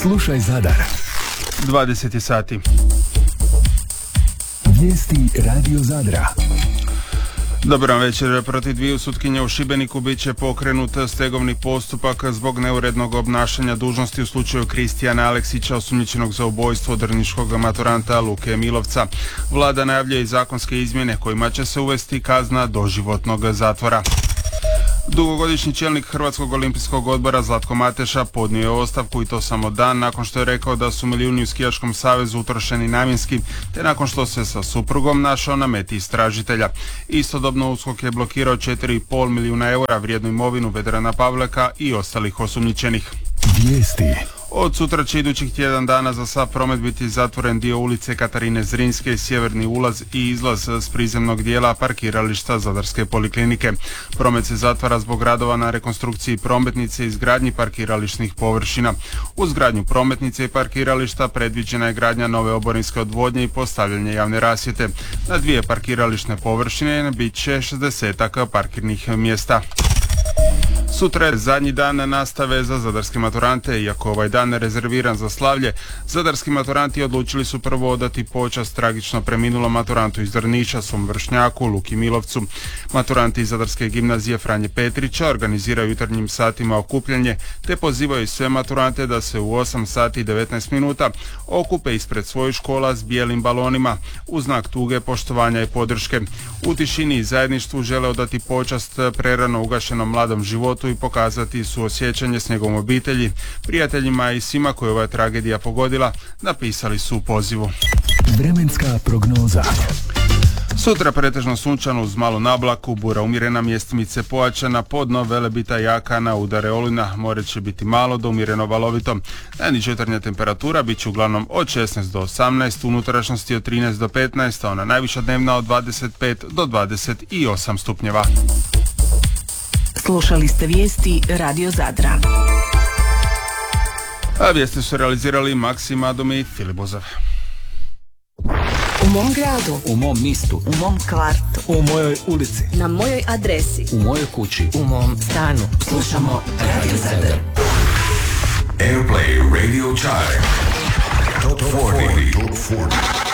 Slušaj Zadar. 20 sati. Vijesti Radio Zadra. Dobar večer. Protiv dviju sutkinja u Šibeniku bit će pokrenut stegovni postupak zbog neurednog obnašanja dužnosti u slučaju Kristijana Aleksića, osumnjičenog za ubojstvo drniškog maturanta Luke Milovca. Vlada najavljuje i zakonske izmjene kojima će se uvesti kazna doživotnog zatvora. Dugogodišnji čelnik Hrvatskog olimpijskog odbora Zlatko Mateša podnio je ostavku i to samo dan nakon što je rekao da su milijuni u skijaškom savezu utrošeni namjenski, te nakon što se sa suprugom našao na meti istražitelja. Istodobno USKOK je blokirao 4,5 milijuna eura vrijednu imovinu Vedrana Pavleka i ostalih osumnjičenih. Vijesti. Od sutra će idućih tjedan dana za sav promet biti zatvoren dio ulice Katarine Zrinske, sjeverni ulaz i izlaz s prizemnog dijela parkirališta Zadarske poliklinike. Promet se zatvara zbog radova na rekonstrukciji prometnice i izgradnji parkirališnih površina. Uz gradnju prometnice i parkirališta predviđena je gradnja nove oborinske odvodnje i postavljanje javne rasvjete. Na dvije parkirališne površine bit će 60 parkirnih mjesta. Sutra je zadnji dan nastave za zadarske maturante. Iako ovaj dan rezerviran za slavlje, zadarski maturanti odlučili su prvo odati počast tragično preminulom maturantu iz Drniša, svom vršnjaku Luki Milovcu. Maturanti iz Zadarske gimnazije Franje Petrića organiziraju jutarnjim satima okupljanje, te pozivaju sve maturante da se u 8 sati i 19 minuta okupe ispred svojih škola s bijelim balonima u znak tuge, poštovanja i podrške. U tišini i zajedništvu žele odati počast prerano ugašenom mladom životu i pokazati suosjećanje s njegovom obitelji, prijateljima i svima koje ova tragedija pogodila, napisali su u pozivu. Vremenska prognoza. Sutra pretežno sunčano uz malu nablaku, bura umjerena, mjestimice pojačana, podno Velebita jaka, na udare olujna, more će biti malo do umjereno valovito. Najniža jutarnja temperatura bit će uglavnom od 16 do 18, u unutrašnjosti od 13 do 15, a ona najviša dnevna od 25 do 28 stupnjeva. Slušali ste vijesti Radio Zadra. A vijesti su realizirali Maksim Adom i Filip Bozav. U mom gradu, u mom mistu, u mom kvartu, u mojoj ulici, na mojoj adresi, u mojoj kući, u mom stanu. Slušamo Radio Zadar. Airplay Radio Chart. Top 40.